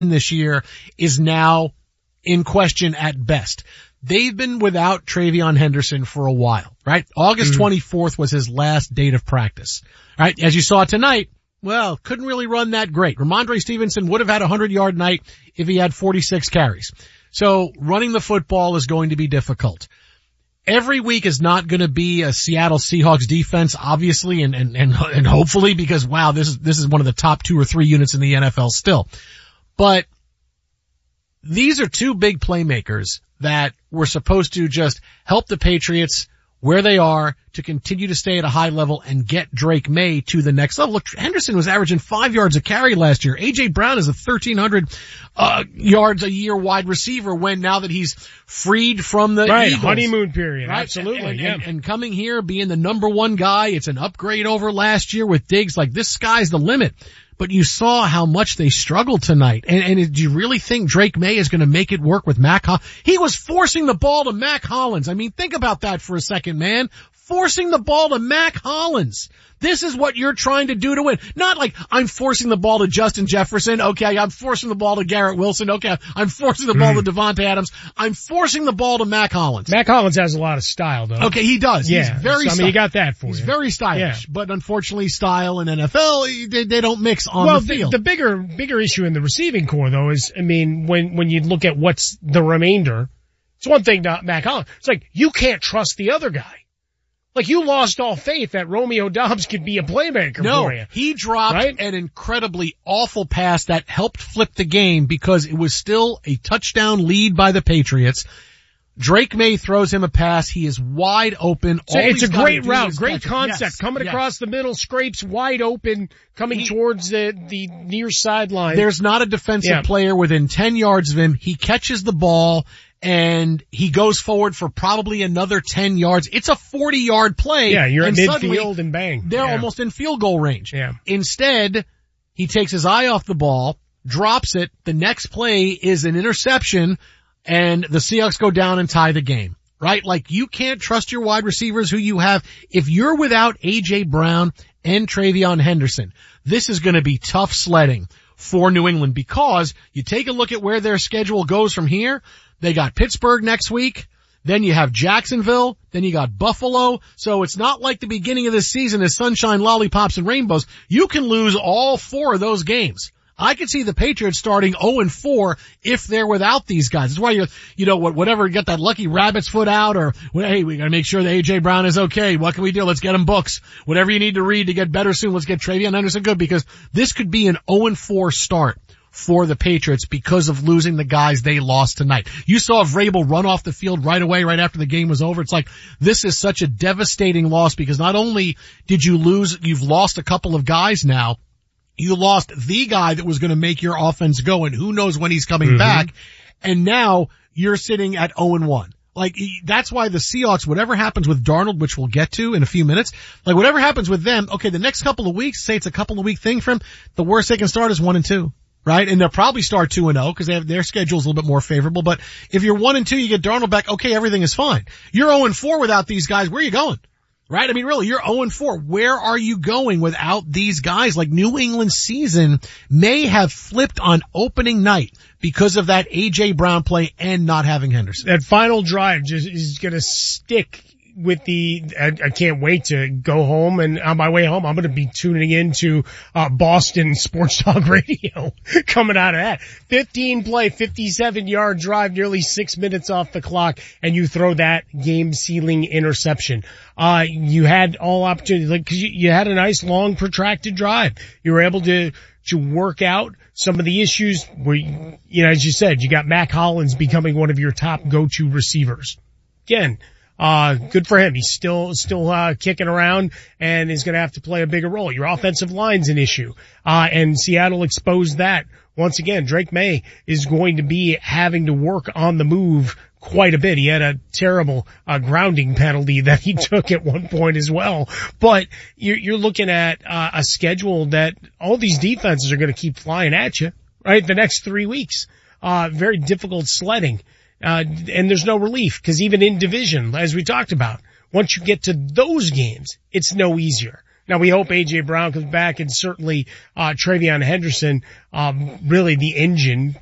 this year is now in question at best. They've been without Travion Henderson for a while, right? August 24th was his last date of practice, right? As you saw tonight, well, couldn't really run that great. Ramondre Stevenson would have had a 100-yard night if he had 46 carries. So running the football is going to be difficult. Every week is not going to be a Seattle Seahawks defense, obviously, and hopefully, because wow, this is one of the top 2 or 3 units in the NFL still. But these are 2 big playmakers that were supposed to just help the Patriots where they are to continue to stay at a high level and get Drake May to the next level. Look, Henderson was averaging 5 yards a carry last year. A.J. Brown is a 1,300 yards a year wide receiver now that he's freed from the Eagles. Honeymoon period. Right? Absolutely. And coming here, being the number 1 guy, it's an upgrade over last year with Diggs. Like, this sky's the limit. But you saw how much they struggled tonight. And do you really think Drake May is going to make it work with Mac Hollins? He was forcing the ball to Mac Hollins. I mean, think about that for a second, man. Forcing the ball to Mac Hollins. This is what you're trying to do to win. Not like, I'm forcing the ball to Justin Jefferson. Okay, I'm forcing the ball to Garrett Wilson. Okay, I'm forcing the ball to Devontae Adams. I'm forcing the ball to Mac Hollins. Mac Hollins has a lot of style, though. Okay, he does. Yeah, He's very you got that for you. He's very stylish. Yeah. But unfortunately, style and NFL, they don't mix on the field. The bigger issue in the receiving core, though, is, I mean, when you look at what's the remainder, it's one thing to Mac Hollins. It's like, you can't trust the other guy. Like, you lost all faith that Romeo Doubs could be a playmaker for you. He dropped an incredibly awful pass that helped flip the game because it was still a touchdown lead by the Patriots. Drake May throws him a pass. He is wide open. It's a great route, great concept. Yes. Coming across the middle, scrapes wide open, coming towards the near sideline. There's not a defensive player within 10 yards of him. He catches the ball and he goes forward for probably another 10 yards. It's a 40-yard play. Yeah, you're at midfield and bang. They're almost in field goal range. Yeah. Instead, he takes his eye off the ball, drops it. The next play is an interception, and the Seahawks go down and tie the game. Right? Like, you can't trust your wide receivers who you have. If you're without A.J. Brown and Travion Henderson, this is going to be tough sledding for New England, because you take a look at where their schedule goes from here. They got Pittsburgh next week. Then you have Jacksonville. Then you got Buffalo. So it's not like the beginning of this season is sunshine, lollipops, and rainbows. You can lose all 4 of those games. I could see the Patriots starting 0-4 if they're without these guys. That's why whatever, you got that lucky rabbit's foot out, or, hey, we gotta make sure that A.J. Brown is okay. What can we do? Let's get him books. Whatever you need to read to get better soon, let's get Travion Henderson good, because this could be an 0-4 start for the Patriots because of losing the guys they lost tonight. You saw Vrabel run off the field right away, right after the game was over. It's like, this is such a devastating loss, because not only did you lose, you've lost a couple of guys now. You lost the guy that was going to make your offense go, and who knows when he's coming back. And now you're sitting at 0-1. Like, that's why the Seahawks, whatever happens with Darnold, which we'll get to in a few minutes, like, whatever happens with them, okay, the next couple of weeks, say it's a couple of week thing for him, the worst they can start is 1-2. Right? And they'll probably start 2-0 because they have their schedule's a little bit more favorable. But if you're 1-2, you get Darnold back, okay, everything is fine. You're 0-4 without these guys. Where are you going? Right? I mean, really, you're 0-4. Where are you going without these guys? Like, New England's season may have flipped on opening night because of that A.J. Brown play and not having Henderson. That final drive just is going to stick with I can't wait to go home, and on my way home, I'm going to be tuning into Boston Sports Talk Radio coming out of that. 15-play, 57-yard drive, nearly 6 minutes off the clock, and you throw that game-sealing interception. You had all opportunities, like, cause you had a nice, long, protracted drive. You were able to work out some of the issues where, as you said, you got Mac Hollins becoming one of your top go-to receivers. Again, good for him. He's still kicking around and is going to have to play a bigger role. Your offensive line's an issue. And Seattle exposed that. Once again, Drake May is going to be having to work on the move quite a bit. He had a terrible grounding penalty that he took at one point as well. But you're looking at a schedule that all these defenses are going to keep flying at you, right? The next 3 weeks. Very difficult sledding. And there's no relief, because even in division, as we talked about, once you get to those games, it's no easier. Now we hope A.J. Brown comes back, and certainly, Travion Henderson, really the engine